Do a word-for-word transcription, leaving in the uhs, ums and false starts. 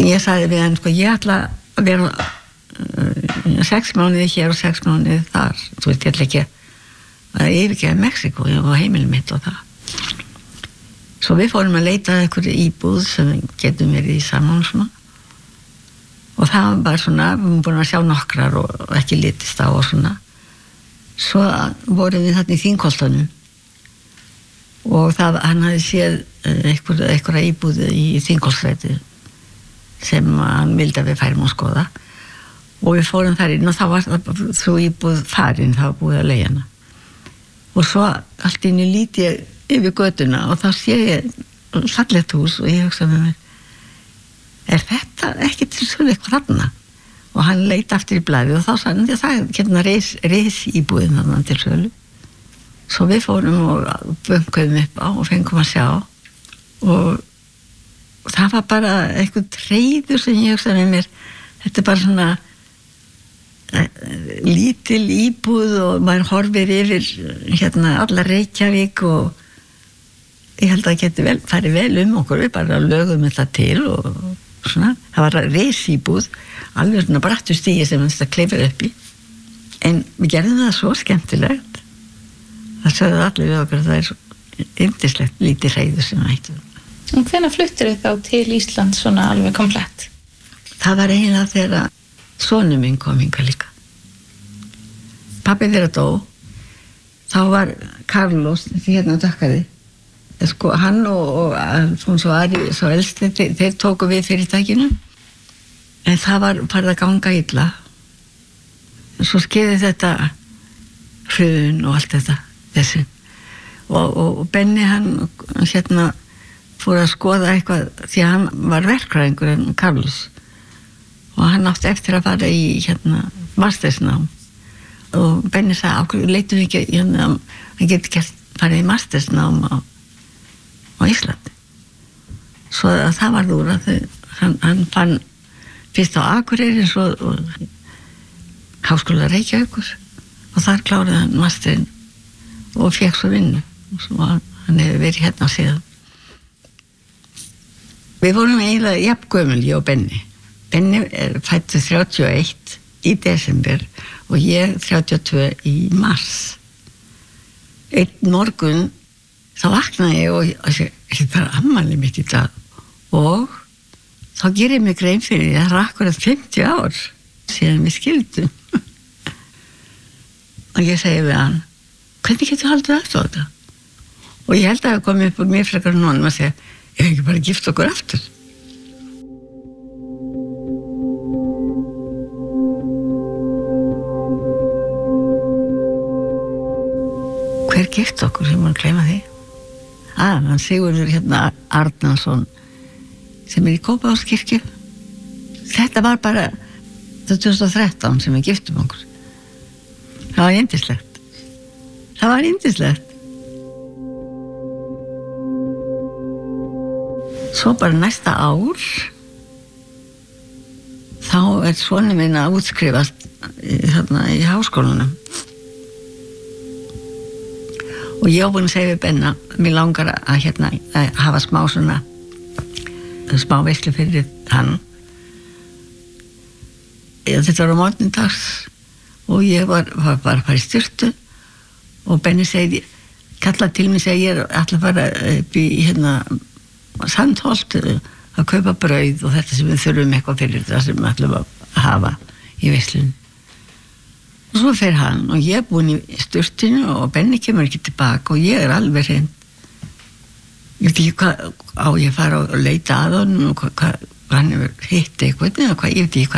ég sagði við hann, sko, ég ætla að vera uh, sex mánuði hér og sex mánuði þar, þú veist, ég ætla ekki að yfirgefa Mexíkó og heimili mitt og það. Svo við fórum að leita að einhverju íbúð sem getum verið í saman og svona. Og það var svona, við vorum búin að sjá nokkrar og ekki litist á og svona. Svo vorum við þarna í Þingholtunum og það, hann hafði séð einhverja einhver íbúð í Þingholtsstræti sem hann vildi að við færum að skoða og við fórum þar inn og þá var svo íbúð farin, það var búið að leigja hana. Og svo allt inni líti ég yfir götuna og þá sé ég fallegt hús og ég hugsa með mér, er þetta ekki til sölu eitthvað þarna? Og hann leit aftur í blaði og þá sagði hann, það er hérna reis, reis íbúðin þarna til sölu. Svo við fórum og bönkuðum upp á og fengum að sjá og það var bara eitthvað treyður sem ég hugsaði með mér, þetta er bara svona lítil íbúð og maður horfir yfir hérna alla Reykjavík og ég held að það geti vel, farið vel um okkur, við bara lögum þetta til og svona, það var reisíbúð, alveg svona brattu stigi sem þetta kleifir upp í, en við gerðum það svo skemmtilegt, það sögðu allir við okkur að það er svo yndislegt lítið hreiður sem það hættu. Og hvenær fluttir þið þá til Ísland svona alveg komplett? Það var eiginlega þegar sonur minn kom hingað líka. Pabbi þeirra dó, þá var Carlos, því hérna dökkari, sko, hann og, og Alfonso Ari, svo elsti, þeir, þeir tóku við fyrirtækinu, en það var farið að ganga illa. Svo skeiði þetta hrun og allt þetta, þessi. Og, og, og Benni, hann hérna fór að skoða eitthvað, því að hann var verkfræðingur en Carlos. Og hann átti eftir að fara í hérna mastersnám. Og Benni sagði, ákveð, leitum við ekki, hérna, hann geti ekki farið í mastersnám á á Íslandi. Svo að það var úr að þau, hann, hann fann fyrst á Akureyri svo, og Háskóla Reykjavíkur og þar kláraði hann masterinn og fékk svo vinnu og svo hann hefur verið hérna síðan. Við vorum eiginlega jafn gömul, ég og Benni. Benni er fæddur þrjátíu og eitt í desember og ég þrjátíu og tvö í mars. Einn morgun þá vaknaði ég og þetta var afmælið mitt í dag og þá gerir ég mig grein fyrir því að það er akkurat fimmtíu ár síðan við skildum. Og ég segi við hann, hvernig getur haldið aftur á þetta? Og ég held að það komi upp úr mér frekar núna að segja, ég hef ekki bara gift okkur aftur. Hver gift okkur, sem maður gleyma því? Ah, hann Sigurður hérna Arnarsson sem er í Kópavogskirkju. Þetta var bara tvö þúsund og þrettán sem við giftum okkur. Það var yndislegt. Það var yndislegt. Svo bara næsta ár þá er sonur minn að útskrifast þarna í háskólanum. Og ég var búin að segja við Benna, mér langar að, hérna, að hafa smá svona, smá veislu fyrir hann. Þetta var á morgundags og ég var, var bara að fara í styrtu og Benni segi, kallaði til mig, segi ég er alltaf að fara upp í hérna, Sandholt að kaupa brauð og þetta sem við þurfum eitthvað fyrir það sem við ætlum að hafa í veislunni. Og svo fer hann og ég er búin í styrtinu og Benni kemur ekki tilbaka og ég er alveg hreint. Ég veit ekki hvað á ég fara og leita að honum og hvað, hvað hann hefur hitt eitthvað eða hvað, ég veit ekki hvað